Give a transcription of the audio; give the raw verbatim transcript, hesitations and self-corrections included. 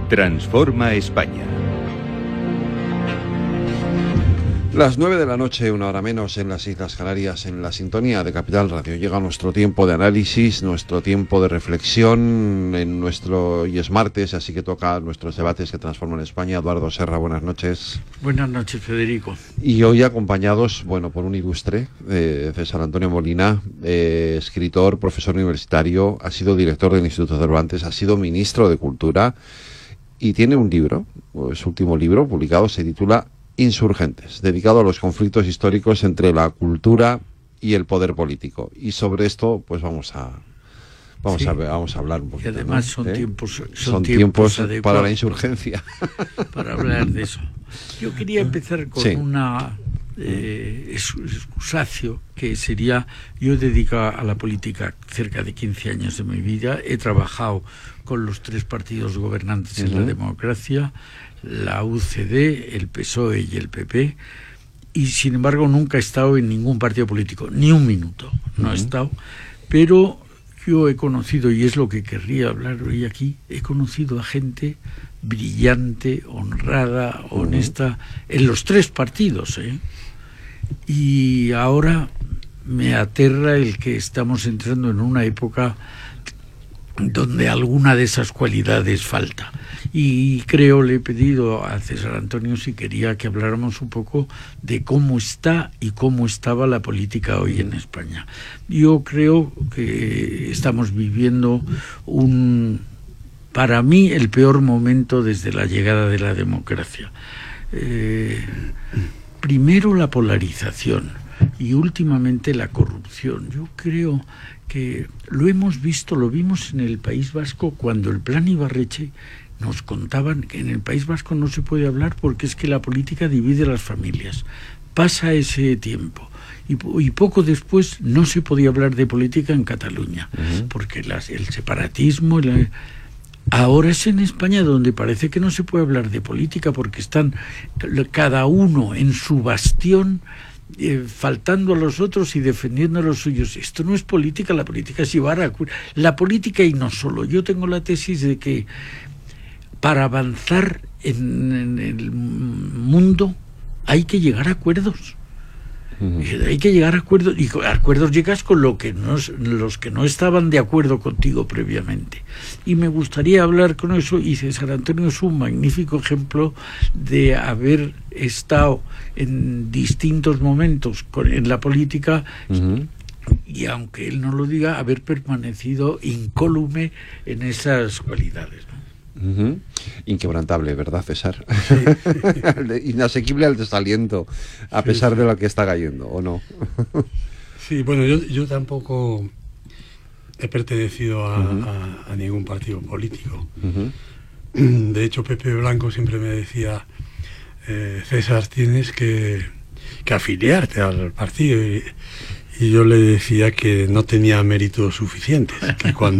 Transforma España. Las nueve de la noche, una hora menos, en las Islas Canarias, en la sintonía de Capital Radio. Llega nuestro tiempo de análisis, nuestro tiempo de reflexión, en nuestro y es martes, así que toca nuestros debates que transforman España. Eduardo Serra, buenas noches. Buenas noches, Federico. Y hoy acompañados, bueno, por un ilustre, eh, César Antonio Molina, eh, escritor, profesor universitario, ha sido director del Instituto Cervantes, ha sido ministro de Cultura y tiene un libro, su último libro publicado se titula Insurgentes, dedicado a los conflictos históricos entre la cultura y el poder político. Y sobre esto, pues vamos a vamos sí. a vamos a hablar un poquito. Y además ¿no? son ¿Eh? tiempos son, son tiempos, tiempos para la insurgencia. Para hablar de eso. Yo quería empezar con sí. una eh, excusacio que sería: yo he dedicado a la política cerca de quince años de mi vida, he trabajado con los tres partidos gobernantes uh-huh. en la democracia, la U C D, el P S O E y el P P, y sin embargo nunca he estado en ningún partido político, ni un minuto, no uh-huh. he estado, pero yo he conocido, y es lo que querría hablar hoy aquí, he conocido a gente brillante, honrada, uh-huh. honesta, en los tres partidos, ¿eh? Y ahora me aterra el que estamos entrando en una época donde alguna de esas cualidades falta. Y creo, le he pedido a César Antonio si quería que habláramos un poco de cómo está y cómo estaba la política hoy en España. Yo creo que estamos viviendo un, para mí, el peor momento desde la llegada de la democracia. Eh, primero la polarización y últimamente la corrupción. Yo creo que lo hemos visto, lo vimos en el País Vasco cuando el Plan Ibarretxe nos contaban que en el País Vasco no se puede hablar porque es que la política divide las familias. Pasa ese tiempo y, y poco después no se podía hablar de política en Cataluña uh-huh. porque las, el separatismo la, ahora es en España donde parece que no se puede hablar de política porque están cada uno en su bastión, Eh, faltando a los otros y defendiendo a los suyos. Esto no es política, la política es llevar a la política, y no solo. Yo tengo la tesis de que para avanzar en, en el mundo hay que llegar a acuerdos. Uh-huh. Hay que llegar a acuerdos, y a acuerdos llegas con lo que no, los que no estaban de acuerdo contigo previamente. Y me gustaría hablar con eso, y César Antonio es un magnífico ejemplo de haber estado en distintos momentos con, en la política uh-huh. y aunque él no lo diga, haber permanecido incólume en esas cualidades, ¿no? Uh-huh. Inquebrantable, ¿verdad, César? Sí. Inasequible al desaliento, a sí, pesar sí. de lo que está cayendo, ¿o no? Sí, bueno, yo, yo tampoco he pertenecido a, uh-huh. a, a ningún partido político. Uh-huh. De hecho, Pepe Blanco siempre me decía, eh, César, tienes que, que afiliarte al partido. Y, y yo le decía que no tenía méritos suficientes, que cuando